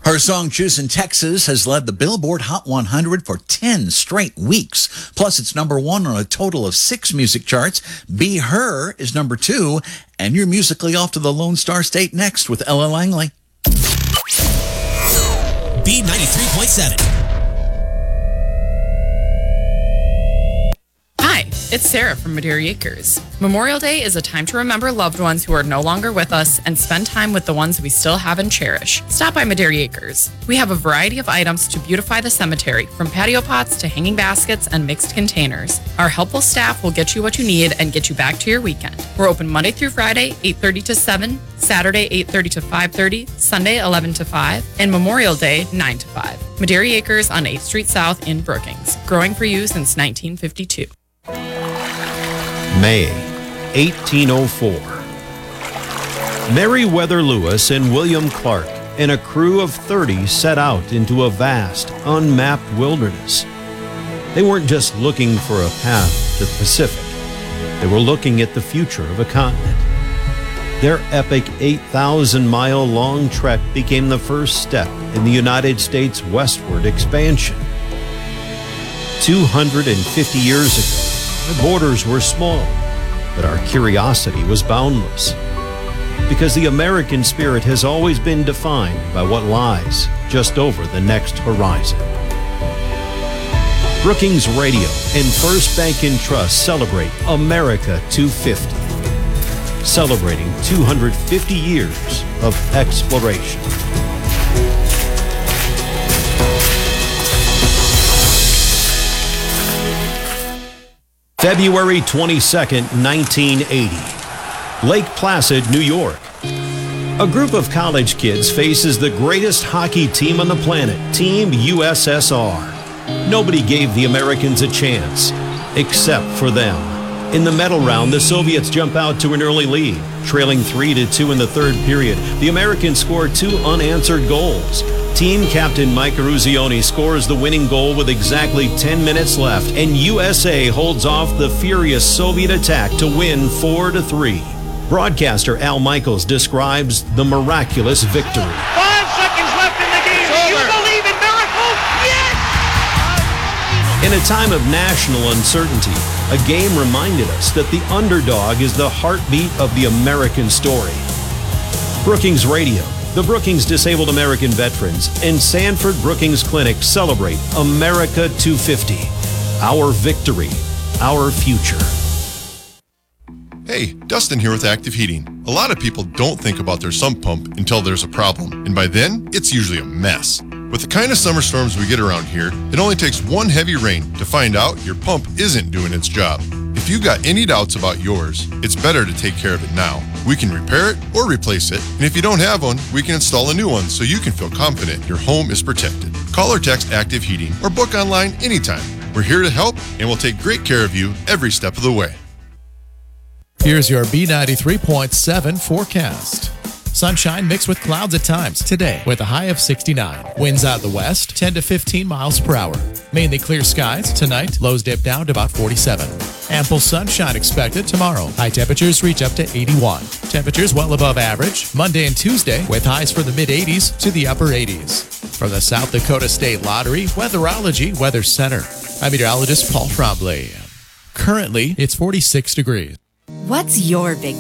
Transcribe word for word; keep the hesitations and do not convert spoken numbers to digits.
Her song Choosing Texas has led the Billboard Hot one hundred for ten straight weeks. Plus, it's number one on a total of six music charts. Be Her is number two. And you're musically off to the Lone Star State next with Ella Langley. B ninety-three point seven. Hi, it's Sarah from Madeira Acres. Memorial Day is a time to remember loved ones who are no longer with us and spend time with the ones we still have and cherish. Stop by Madeira Acres. We have a variety of items to beautify the cemetery, from patio pots to hanging baskets and mixed containers. Our helpful staff will get you what you need and get you back to your weekend. We're open Monday through Friday, eight thirty to seven, Saturday, eight thirty to five thirty, Sunday, eleven to five, and Memorial Day, nine to five. Madeira Acres on eighth Street South in Brookings, growing for you since nineteen fifty-two. May eighteen oh four. Meriwether Lewis and William Clark and a crew of thirty set out into a vast, unmapped wilderness. They weren't just looking for a path to the Pacific. They were looking at the future of a continent. Their epic eight thousand mile long trek became the first step in the United States' westward expansion. two hundred fifty years ago, the borders were small, but our curiosity was boundless. Because the American spirit has always been defined by what lies just over the next horizon. Brookings Radio and First Bank and Trust celebrate America two fifty, celebrating two hundred fifty years of exploration. February twenty-second, nineteen eighty. Lake Placid, New York. A group of college kids faces the greatest hockey team on the planet, Team U S S R. Nobody gave the Americans a chance, except for them. In the medal round, the Soviets jump out to an early lead. Trailing three to two in the third period, the Americans score two unanswered goals. Team captain Mike Eruzione scores the winning goal with exactly ten minutes left, and U S A holds off the furious Soviet attack to win four to three. Broadcaster Al Michaels describes the miraculous victory. Five seconds left in the game. Do you believe in miracles? Yes! In a time of national uncertainty, a game reminded us that the underdog is the heartbeat of the American story. Brookings Radio, the Brookings Disabled American Veterans, and Sanford Brookings Clinic celebrate America two fifty. Our victory, our future. Hey, Dustin here with Active Heating. A lot of people don't think about their sump pump until there's a problem, and by then, it's usually a mess. With the kind of summer storms we get around here, it only takes one heavy rain to find out your pump isn't doing its job. If you've got any doubts about yours, it's better to take care of it now. We can repair it or replace it, and if you don't have one, we can install a new one so you can feel confident your home is protected. Call or text Active Heating or book online anytime. We're here to help, and we'll take great care of you every step of the way. Here's your B ninety-three point seven forecast. Sunshine mixed with clouds at times today with a high of sixty-nine. Winds out of the west, ten to fifteen miles per hour. Mainly clear skies tonight. Lows dip down to about forty-seven. Ample sunshine expected tomorrow. High temperatures reach up to eighty-one. Temperatures well above average Monday and Tuesday with highs from the mid eighties to the upper eighties. From the South Dakota State Lottery Weatherology Weather Center, I'm meteorologist Paul Trombley. Currently, it's forty-six degrees. What's your big